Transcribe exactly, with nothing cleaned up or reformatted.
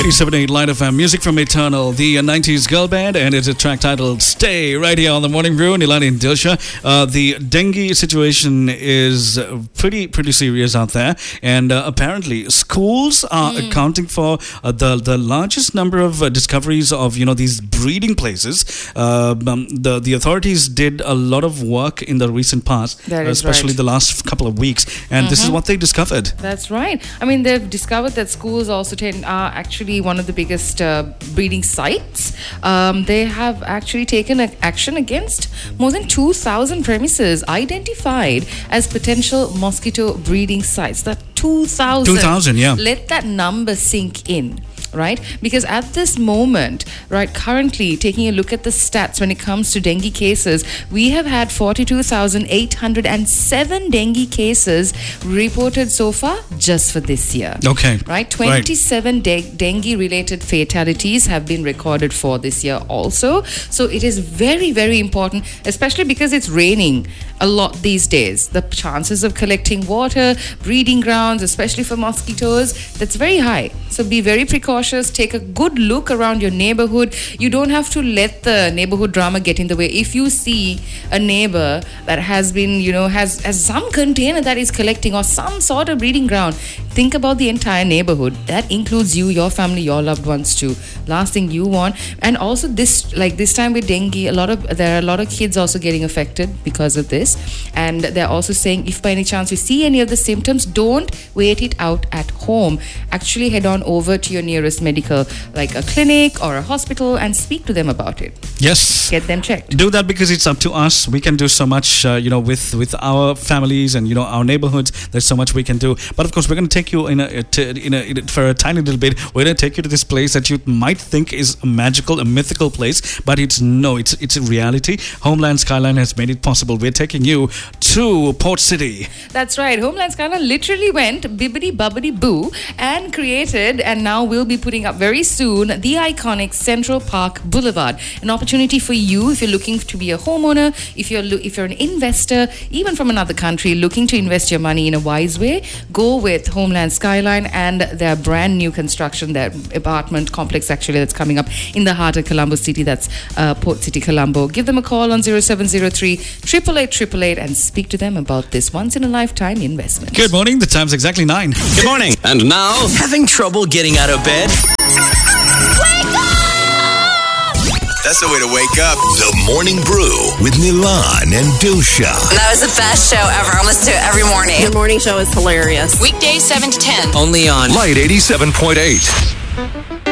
ninety-three point seven eight Light F M, music from Eternal, the uh, nineties girl band, and it's a track titled Stay, right here on the Morning Brew. Nilani and Dilsha. Uh, the dengue situation is uh, pretty pretty serious out there, and uh, apparently schools are mm. accounting for uh, the the largest number of uh, discoveries of you know these breeding places. Uh, um, the the authorities did a lot of work in the recent past, that is especially right. the last couple of weeks, and mm-hmm. this is what they discovered. That's right. I mean, they've discovered that schools also tend, are actually one of the biggest uh, breeding sites. Um, they have actually taken a, action against more than two thousand premises identified as potential mosquito breeding sites. That two thousand. two thousand, yeah. Let that number sink in. Right? Because at this moment, right, currently taking a look at the stats when it comes to dengue cases, we have had forty-two thousand eight hundred seven dengue cases reported so far just for this year. Okay. Right? twenty-seven right. De- dengue-related fatalities have been recorded for this year also. So it is very, very important, especially because it's raining a lot these days. The chances of collecting water, breeding grounds, especially for mosquitoes, that's very high. So be very precautious. Take a good look around your neighborhood. You don't have to let the neighborhood drama get in the way. If you see a neighbor that has been, you know, has, has some container that is collecting or some sort of breeding ground, think about the entire neighborhood. That includes you, your family, your loved ones too. Last thing you want. And also this, like this time with dengue, a lot of there are a lot of kids also getting affected because of this. And they're also saying if by any chance you see any of the symptoms, don't wait it out at home. Actually head on over to your nearest medical, like a clinic or a hospital, and speak to them about it. Yes. Get them checked. Do that because it's up to us. We can do so much, uh, you know, with, with our families and, you know, our neighborhoods. There's so much we can do. But of course, we're going to take you in a, in a, in a for a tiny little bit. We're going to take you to this place that you might think is a magical, a mythical place, but it's no, it's it's a reality. Homeland Skyline has made it possible. We're taking you to Port City. That's right. Homeland Skyline literally went bibbidi bubbidi boo and created, and now we'll be putting up very soon, the iconic Central Park Boulevard. An opportunity for you if you're looking to be a homeowner, if you're lo- if you're an investor, even from another country looking to invest your money in a wise way, go with Homeland Skyline and their brand new construction, their apartment complex actually that's coming up in the heart of Colombo City. That's uh, Port City, Colombo. Give them a call on zero seven zero three, eight eight eight, eight eight eight and speak to them about this once-in-a-lifetime investment. Good morning. The time's exactly nine. Good morning. And now, having trouble getting out of bed? Wake up! That's the way to wake up. The Morning Brew with Nilan and Dilsha. That was the best show ever. I listen to it every morning. The morning show is hilarious. Weekdays seven to ten. Only on Light eighty-seven point eight.